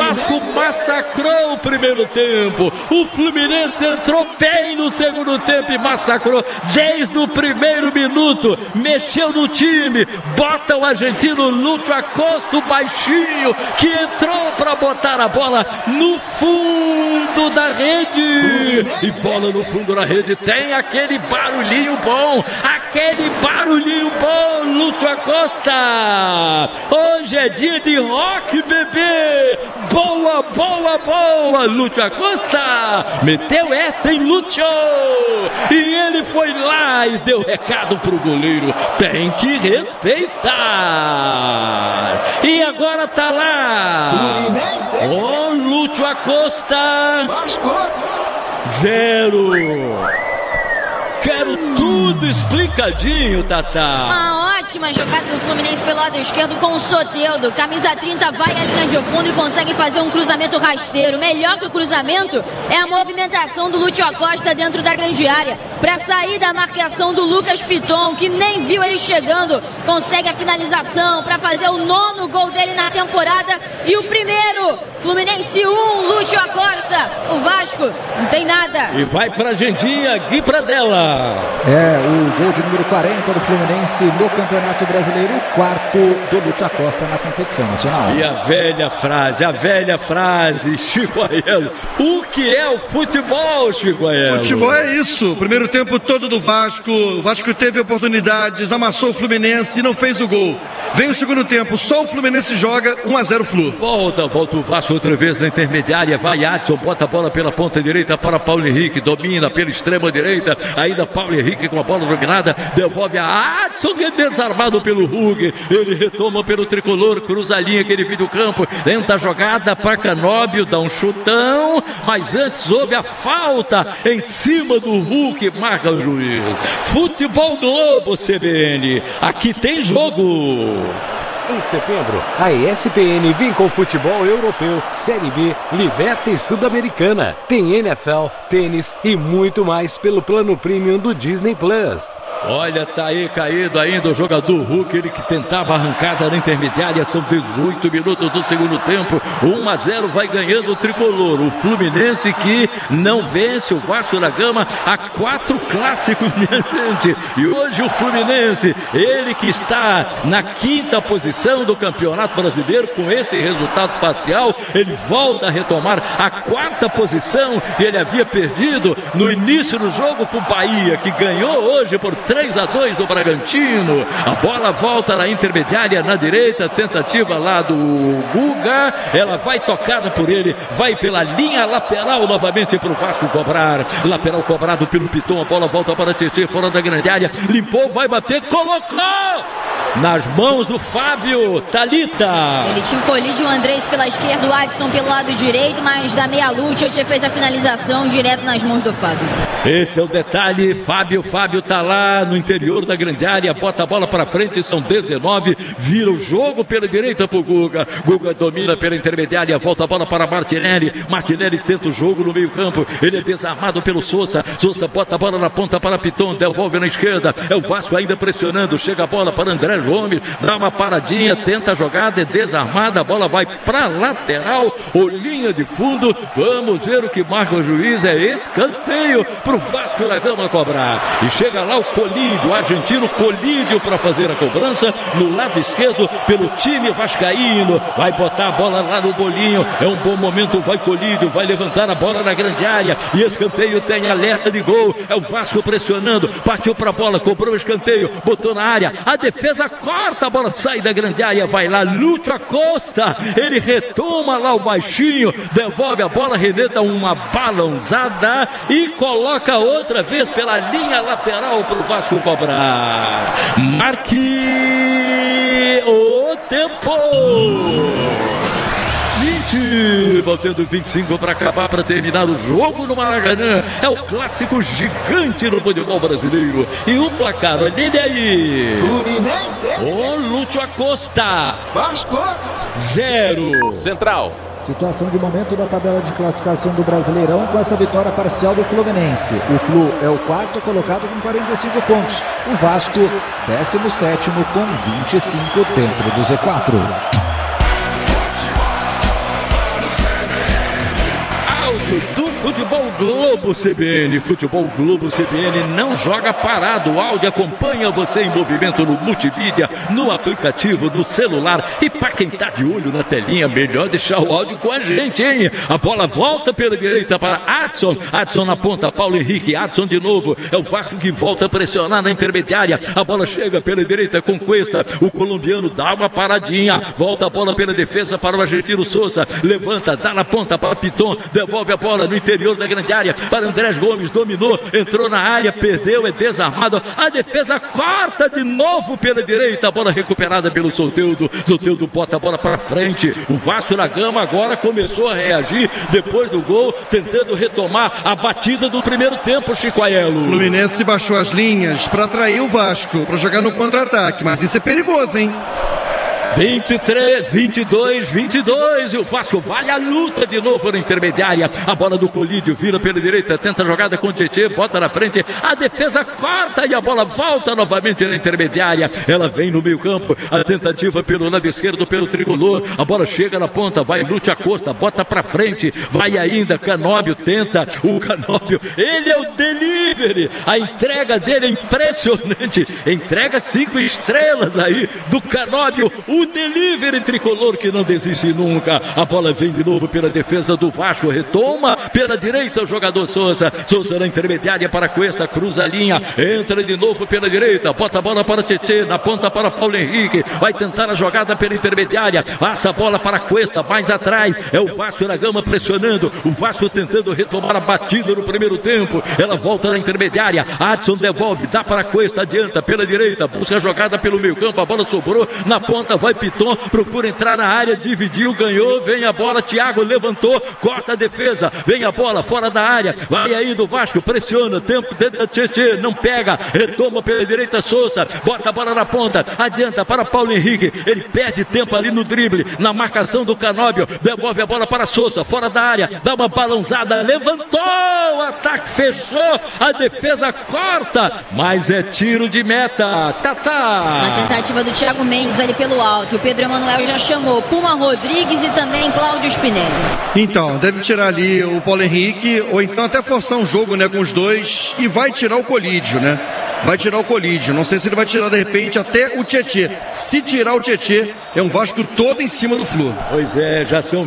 Vasco massacrou o primeiro tempo. O Fluminense entrou bem no segundo tempo e massacrou desde o primeiro minuto. Mexeu no time, bota o argentino Lúcio Acosta, o baixinho, que entrou para botar a bola no fundo da rede. E bola no fundo da rede, tem aquele barulhinho bom, Lúcio Acosta. Hoje é dia de rock, bebê. Boa, Lúcio Acosta meteu essa em Lúcio, e ele foi lá e deu recado pro goleiro: tem que respeitar. E agora tá lá o Lúcio Acosta, 0. Quero tudo explicadinho, Tatá. Uma ótima jogada do Fluminense pelo lado esquerdo com o Soteldo. Camisa 30 vai à linha de fundo e consegue fazer um cruzamento rasteiro. Melhor que o cruzamento é a movimentação do Lúcio Acosta dentro da grande área para sair da marcação do Lucas Piton, que nem viu ele chegando. Consegue a finalização para fazer o 9º gol dele na temporada e o primeiro. Fluminense 1, Lúcio Acosta. O Vasco não tem nada. E vai pra Gendinha, Gui Pradella. O gol de número 40 do Fluminense no Campeonato Brasileiro, o 4º do Lúcio Acosta na competição nacional. E a velha frase, Chico Aiello: o que é o futebol, Chico Aiello? Futebol é isso, o primeiro tempo todo do Vasco, o Vasco teve oportunidades, amassou o Fluminense e não fez o gol. Vem o segundo tempo, só o Fluminense joga, 1-0 Flu. Volta o Vasco outra vez na intermediária, vai Adson, bota a bola pela ponta direita para Paulo Henrique, domina pela extrema direita, ainda Paulo Henrique com a bola dominada, devolve a Adson, que é desarmado pelo Hug, ele retoma pelo tricolor, cruza a linha que ele viu do campo, tenta a jogada para Canóbio, dá um chutão, mas antes houve a falta em cima do Hulk, marca o juiz. Futebol Globo, CBN, aqui tem jogo. Em setembro, a ESPN vem com futebol europeu, Série B, Liberta e Sul-Americana. Tem NFL, tênis e muito mais pelo plano premium do Disney Plus. Olha, tá aí caído ainda o jogador Hulk, ele que tentava a arrancada na intermediária. São 18 minutos do segundo tempo, 1-0 vai ganhando o tricolor. O Fluminense que não vence o Vasco da Gama há 4 clássicos, minha gente. E hoje o Fluminense, ele que está na 5ª posição do Campeonato Brasileiro, com esse resultado parcial, ele volta a retomar a 4ª posição que ele havia perdido no início do jogo com o Bahia, que ganhou hoje por 3-2 do Bragantino. A bola volta na intermediária na direita, tentativa lá do Guga, ela vai tocada por ele, vai pela linha lateral novamente para o Vasco cobrar, lateral cobrado pelo Piton, a bola volta para Tietê, fora da grande área, limpou, vai bater, colocou nas mãos do Fábio, Thalita. Ele tinha o Colídio, o Andrés pela esquerda, o Adson pelo lado direito, mas da meia lute, ele fez a finalização direto nas mãos do Fábio. Esse é o detalhe, Fábio tá lá no interior da grande área, bota a bola para frente, são 19, vira o jogo pela direita pro Guga, Guga domina pela intermediária, volta a bola para Martinelli tenta o jogo no meio campo, ele é desarmado pelo Sousa bota a bola na ponta para Piton, devolve na esquerda, é o Vasco ainda pressionando, chega a bola para André Gomes, dá uma paradinha, tenta a jogada, é desarmada, a bola vai para lateral ou linha de fundo, vamos ver o que marca o juiz, é escanteio pro Vasco da Gama cobrar, e chega lá o Colídio, o argentino Colídio para fazer a cobrança, no lado esquerdo pelo time vascaíno, vai botar a bola lá no bolinho, é um bom momento, vai Colídio, vai levantar a bola na grande área, e escanteio tem alerta de gol, é o Vasco pressionando, partiu para a bola, cobrou o escanteio, botou na área, a defesa corta, a bola sai da grande área, vai lá Lúcio Acosta, ele retoma lá o baixinho, devolve a bola, René dá uma balãozada e coloca outra vez pela linha lateral para o Vasco cobrar. Marque o tempo. 20, faltando 25 para acabar, para terminar o jogo no Maracanã. É o clássico gigante do futebol brasileiro. E o placar, olha ele aí. Fluminense. O Lúcio Acosta. Vasco. 0. Central. Situação de momento da tabela de classificação do Brasileirão com essa vitória parcial do Fluminense. O Flu é o 4º colocado com 45 pontos. O Vasco, 17º com 25 dentro do Z4. Futebol Globo CBN. Futebol Globo CBN não joga parado. O áudio acompanha você em movimento no multimídia, no aplicativo, no celular. E para quem tá de olho na telinha, melhor deixar o áudio com a gente, hein? A bola volta pela direita para Adson. Adson na ponta, Paulo Henrique. Adson de novo. É o Vasco que volta a pressionar na intermediária. A bola chega pela direita com Cuesta. O colombiano dá uma paradinha. Volta a bola pela defesa para o argentino Souza. Levanta, dá na ponta para Piton. Devolve a bola no interior da grande área para Andrés Gomes. Dominou, entrou na área, perdeu, é desarmado. A defesa corta de novo pela direita. A bola recuperada pelo Soteldo. Soteldo bota a bola para frente. O Vasco da Gama agora começou a reagir depois do gol, tentando retomar a batida do primeiro tempo, Chico Aiello. O Fluminense baixou as linhas para atrair o Vasco, para jogar no contra-ataque, mas isso é perigoso, hein? 23, 22, 22 e o Vasco vai à luta de novo na intermediária. A bola do Colídio vira pela direita, tenta a jogada com o Tietê, bota na frente, a defesa corta e a bola volta novamente na intermediária. Ela vem no meio campo, a tentativa pelo lado esquerdo, pelo tricolor, a bola chega na ponta, vai Lúcio Acosta, bota pra frente, vai ainda, Canóbio tenta, o Canóbio, ele é o delivery, a entrega dele é impressionante, entrega 5 estrelas aí do Canóbio, o delivery tricolor que não desiste nunca. A bola vem de novo pela defesa do Vasco, retoma pela direita o jogador Souza. Souza na intermediária para Cuesta, cruza a linha, entra de novo pela direita, bota a bola para Tietê, na ponta para Paulo Henrique, vai tentar a jogada pela intermediária, passa a bola para Cuesta, mais atrás, é o Vasco da Gama pressionando, o Vasco tentando retomar a batida no primeiro tempo, ela volta na intermediária, Adson devolve, dá para Cuesta, adianta pela direita, busca a jogada pelo meio campo, a bola sobrou, na ponta vai Piton, procura entrar na área, dividiu, ganhou, vem a bola, Thiago levantou, corta a defesa, vem a bola fora da área, vai aí do Vasco, pressiona, tempo dentro da Tietê, não pega, retoma pela direita Souza, bota a bola na ponta, adianta para Paulo Henrique, ele perde tempo ali no drible, na marcação do Canóbio, devolve a bola para Souza, fora da área, dá uma balãozada, levantou, o ataque fechou, a defesa corta, mas é tiro de meta, A tentativa do Thiago Mendes ali pelo alto. O Pedro Emanuel já chamou Puma Rodrigues e também Cláudio Spinelli. Então, deve tirar ali o Paulo Henrique, ou então até forçar um jogo, né, com os dois, e vai tirar o Colídio, né? Vai tirar o Colídio. Não sei se ele vai tirar, de repente, até o Tietê. Se tirar o Tietê, é um Vasco todo em cima do Flu. Pois é, já são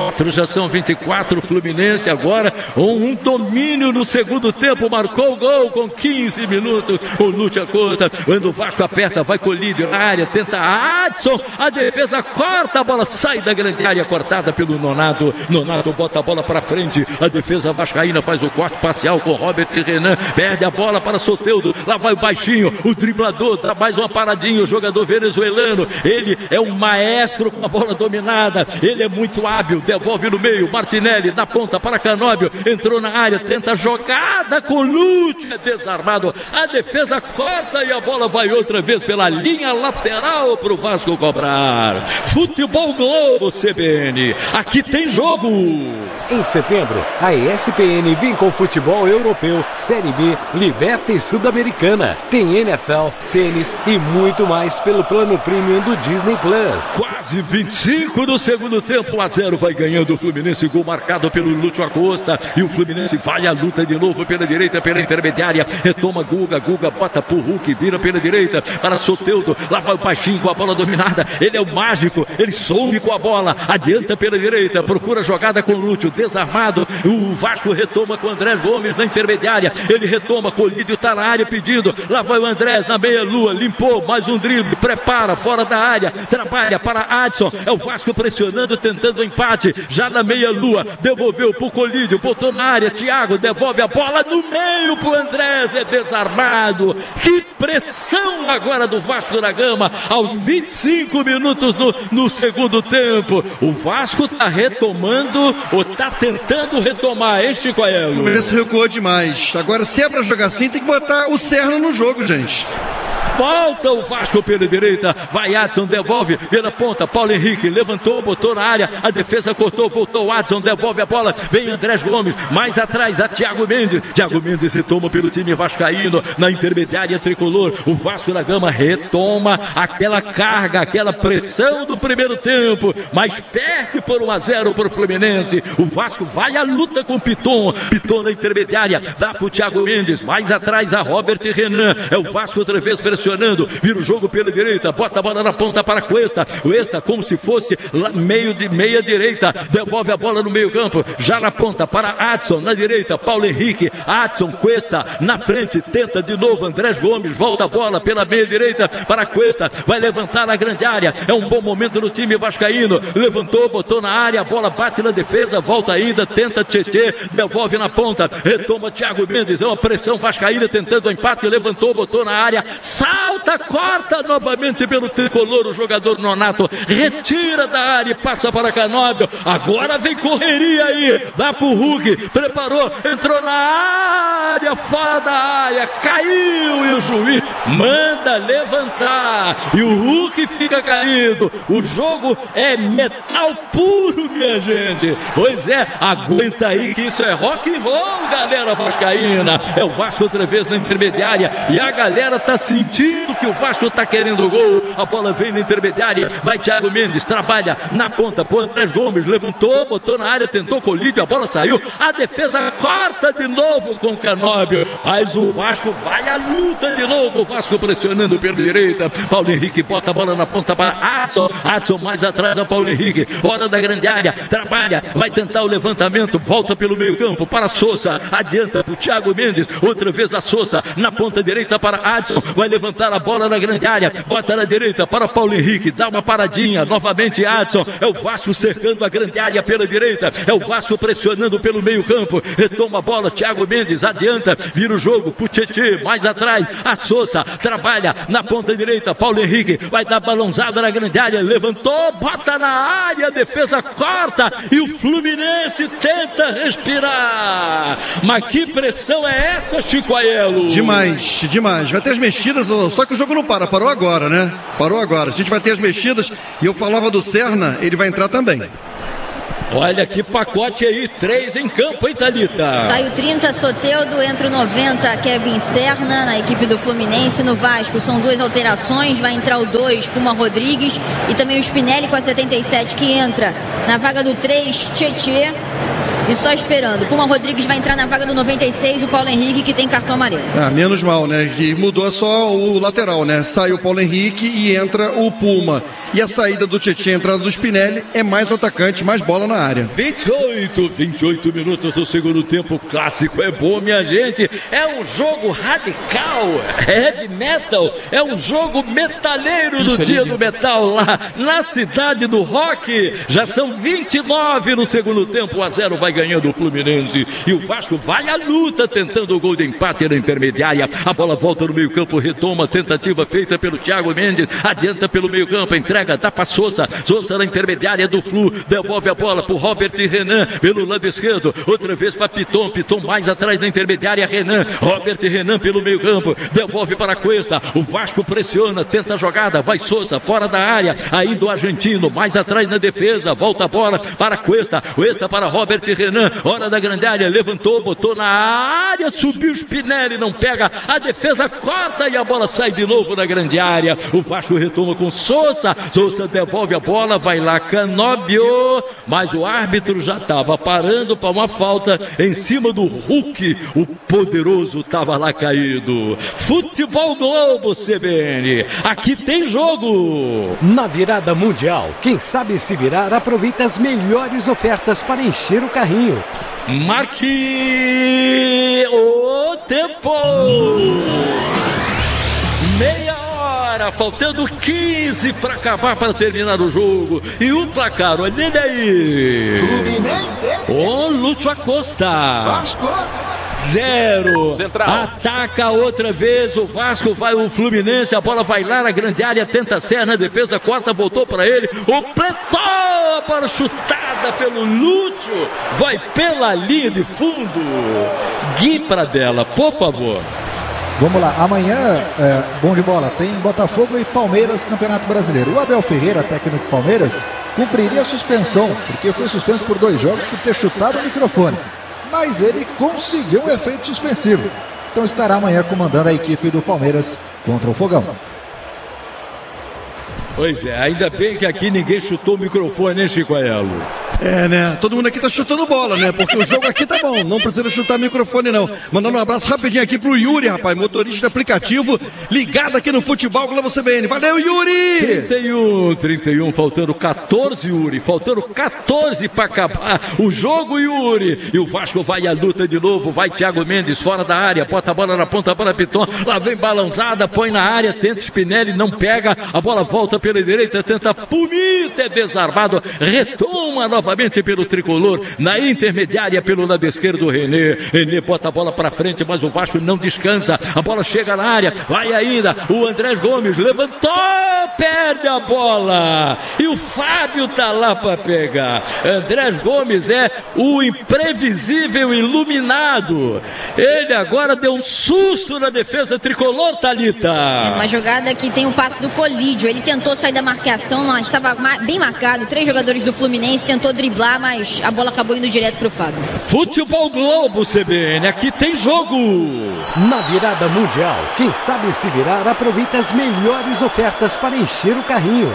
24, Fluminense agora, um domínio no segundo tempo, marcou o gol com 15 minutos, o Lúcio Acosta, quando o Vasco aperta, vai Colídio na área, tenta Adson, a defesa corta, a bola sai da grande área, cortada pelo Nonato, Nonato bota a bola para frente, a defesa vascaína faz o corte parcial com Robert e Renan, perde a bola para Soteldo, lá vai o baixinho, o driblador, dá mais uma paradinha, o jogador venezuelano, ele é um maestro com a bola dominada, ele é muito hábil, devolve no meio, Martinelli na ponta para Canóbio, entrou na área, tenta a jogada com Lúcio, é desarmado, a defesa corta e a bola vai outra vez pela linha lateral para o Vasco cobrar. Futebol Globo CBN, aqui tem jogo. Em setembro, a ESPN vem com futebol europeu, Série B, Liberta e Sul-Americana. Tem NFL, tênis e muito mais pelo plano premium do Disney Plus. Quase 25 do segundo tempo, 1-0 vai ganhando o Fluminense, gol marcado pelo Lúcio Acosta, e o Fluminense vai à luta de novo pela direita, pela intermediária, retoma Guga bota pro Hulk, vira pela direita, para Soteldo, lá vai o baixinho com a bola dominada, ele é o mágico, ele some com a bola, adianta pela direita, procura jogada com o Lúcio, desarmado, o Vasco retoma com o Andrés Gomes na intermediária, ele retoma, Colídio tá na área pedindo, lá vai o Andrés na meia-lua, limpou, mais um drible, prepara, fora da área, trabalha para Adson, é o Vasco pressionando, tentando o empate, já na meia-lua, devolveu pro Colídio, botou na área, Thiago devolve a bola no meio pro Andrés, é desarmado, que pressão agora do Vasco da Gama, aos 25 minutos no segundo tempo, o Vasco tá retomando, ou tá tentando retomar, Chico Aiello? O Fluminense recuou demais, agora se é pra jogar assim, tem que botar o Serra no jogo, gente. Volta o Vasco pela direita, vai Adson, devolve pela ponta, Paulo Henrique levantou, botou na área, a defesa cortou, voltou Adson, devolve a bola, vem Andrés Gomes, mais atrás a Thiago Mendes se toma pelo time vascaíno, na intermediária tricolor, o Vasco da Gama retoma aquela carga, aquela pressão do primeiro tempo, mas perde por 1-0 para o Fluminense, o Vasco vai à luta com o Piton na intermediária, dá para o Thiago Mendes, mais atrás a Robert Renan, é o Vasco outra vez pressionando, vira o jogo pela direita, bota a bola na ponta para Cuesta como se fosse meia direita, devolve a bola no meio campo, já na ponta para Adson, na direita, Paulo Henrique, Adson, Cuesta, na frente, tenta de novo, Andrés Gomes, volta a bola pela meia direita para Cuesta, vai levantar na grande área, é um bom momento no time vascaíno, levantou, botou na área, a bola bate na defesa, volta ainda, tenta Tietê, devolve na ponta, retoma Thiago Mendes, é uma pressão vascaína tentando o empate, levantou, botou na área, salta, corta novamente pelo tricolor, o jogador Nonato, retira da área e passa para Canóbio, agora vem correria aí, dá pro Hulk, preparou, entrou na área, fora da área, caiu e o juiz manda levantar e o Hulk fica caído, o jogo é metal puro, minha gente, pois é, aguenta aí que isso é rock and roll, galera vascaína, é o Vasco outra vez na intermediária e a galera tá sentindo que o Vasco tá querendo o gol, a bola vem na intermediária, vai Thiago Mendes, trabalha na ponta, pô, Andrés Gomes, levantou, botou na área, tentou colírio, a bola saiu, a defesa corta de novo com o Canóbio, mas o Vasco vai à luta de novo, o Vasco pressionando pela direita, Paulo Henrique bota a bola na ponta para Adson mais atrás a Paulo Henrique, hora da grande área, trabalha, vai tentar o levantamento, volta pelo meio campo para Sousa, adianta para o Thiago Mendes, outra vez a Sousa, na ponta direita para Adson, vai levantar a bola na grande área, bota na direita para Paulo Henrique, dá uma paradinha, novamente Adson, é o Vasco cercando a grande área pela direita, é o Vasco pressionando pelo meio campo, retoma a bola, Thiago Mendes, adianta, vira o jogo pro Tietê, mais atrás, a Sousa, trabalha na ponta direita, Paulo Henrique, vai dar balãozada na grande área, levantou, bota na área, a defesa corta, e o Fluminense tenta respirar, mas que pressão é essa, Chico Aiello? Demais, vai ter as mexidas, só que o jogo não parou agora, né? Parou agora, a gente vai ter as mexidas, e eu falava do Serna, ele vai entrar também. Olha que pacote aí, 3 em campo, hein, Thalita? Sai o 30, Soteldo, entra o 90, Kevin Serna, na equipe do Fluminense. No Vasco são 2 alterações, vai entrar o 2, Puma Rodrigues, e também o Spinelli com a 77 que entra na vaga do 3, Tietê. E só esperando, Puma Rodrigues vai entrar na vaga do 96, o Paulo Henrique que tem cartão amarelo. Menos mal, né? Que mudou só o lateral, né? Sai o Paulo Henrique e entra o Puma. E a saída do Tietê, a entrada do Spinelli, é mais atacante, mais bola na área. 28 minutos do segundo tempo, o clássico é bom, minha gente. É um jogo radical, heavy metal, é um jogo metaleiro do dia do metal lá na cidade do rock. Já são 29 no segundo tempo, 1-0 vai ganhando o Fluminense. E o Vasco vai à luta, tentando o gol de empate na intermediária. A bola volta no meio campo, retoma, tentativa feita pelo Thiago Mendes, adianta pelo meio campo, entrega, dá para Sousa na intermediária do Flu, devolve a bola para o Robert Renan, pelo lado esquerdo, outra vez para Piton mais atrás na intermediária, Robert Renan pelo meio campo, devolve para Cuesta, o Vasco pressiona, tenta a jogada, vai Sousa, fora da área, ainda o argentino, mais atrás na defesa, volta a bola para Cuesta para Robert Renan, hora da grande área, levantou, botou na área, subiu o Spinelli, não pega, a defesa corta e a bola sai de novo na grande área, o Vasco retoma com Sousa devolve a bola, vai lá Canóbio, mas o árbitro já estava parando para uma falta em cima do Hulk, o poderoso estava lá caído. Futebol Globo, CBN, aqui tem jogo. Na virada mundial, quem sabe se virar aproveita as melhores ofertas para encher o carrinho. Marque o tempo. Meia hora, faltando 15 para acabar, para terminar o jogo. E o placar, olha ele aí. Fluminense. O Lúcio Acosta. Vasco. 0. Central. Ataca outra vez o Vasco, vai o Fluminense, a bola vai lá na grande área, tenta Serna, defesa corta, voltou para ele, o Pretó para chutada pelo Lúcio, vai pela linha de fundo. Gui Pradella, por favor. Vamos lá, amanhã, bom de bola, tem Botafogo e Palmeiras, Campeonato Brasileiro. O Abel Ferreira, técnico do Palmeiras, cumpriria a suspensão, porque foi suspenso por 2 jogos por ter chutado o microfone. Mas ele conseguiu um efeito suspensivo. Então estará amanhã comandando a equipe do Palmeiras contra o Fogão. Pois é, ainda bem que aqui ninguém chutou o microfone, hein, Chico Aiello? Né? Todo mundo aqui tá chutando bola, né? Porque o jogo aqui tá bom, não precisa chutar microfone, não. Mandando um abraço rapidinho aqui pro Yuri, rapaz, motorista de aplicativo, ligado aqui no Futebol Globo CBN. Valeu, Yuri! 31, faltando 14, Yuri. Faltando 14 pra acabar o jogo, Yuri. E o Vasco vai à luta de novo, vai Thiago Mendes, fora da área, bota a bola na ponta, a bola Piton, lá vem balãozada, põe na área, tenta Spinelli, não pega, a bola volta pela direita, tenta Pumita, é desarmado, retoma novamente pelo tricolor, na intermediária pelo lado esquerdo do René bota a bola pra frente, mas o Vasco não descansa, a bola chega na área, vai ainda, o Andrés Gomes levantou, perde a bola, e o Fábio tá lá pra pegar. Andrés Gomes é o imprevisível iluminado, ele agora deu um susto na defesa tricolor, Thalita. É uma jogada que tem um passe do Colídio, ele tentou sair da marcação, não, estava bem marcado, 3 jogadores do Fluminense, tentou driblar, mas a bola acabou indo direto pro Fábio. Futebol Globo CBN, aqui tem jogo. Na virada mundial, quem sabe se virar aproveita as melhores ofertas para encher o carrinho.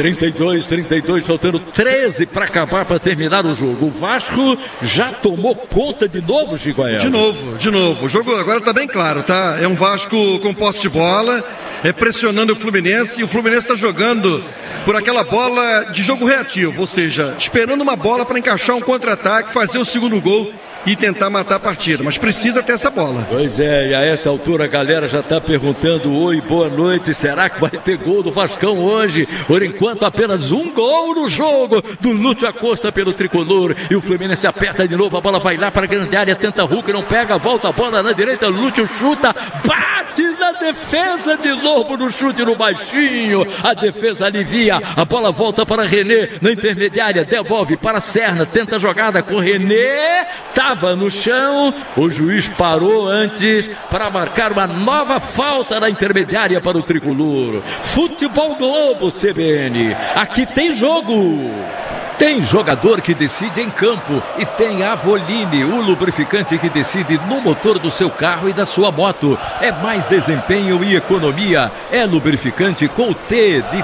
32, faltando 13 para acabar, para terminar o jogo. O Vasco já tomou conta de novo, Chico Aiello? De novo. O jogo agora tá bem claro, tá? É um Vasco com posse de bola, pressionando o Fluminense, e o Fluminense está jogando por aquela bola de jogo reativo, ou seja, esperando uma bola para encaixar um contra-ataque, fazer o segundo gol e tentar matar a partida, mas precisa ter essa bola. Pois é, e a essa altura a galera já está perguntando: oi, boa noite, será que vai ter gol do Vascão hoje? Por enquanto apenas um gol no jogo do Lúcio Acosta pelo tricolor, e o Fluminense aperta de novo, a bola vai lá para a grande área, tenta Hulk, não pega, volta a bola na direita, Lúcio chuta, bate na defesa de novo no chute no baixinho, a defesa alivia, a bola volta para René na intermediária, devolve para Serna, tenta a jogada com René, estava no chão, o juiz parou antes para marcar uma nova falta na intermediária para o tricolor. Futebol Globo CBN, aqui tem jogo. Tem jogador que decide em campo e tem Avoline, o lubrificante que decide no motor do seu carro e da sua moto. É mais desempenho e economia. É lubrificante com o T de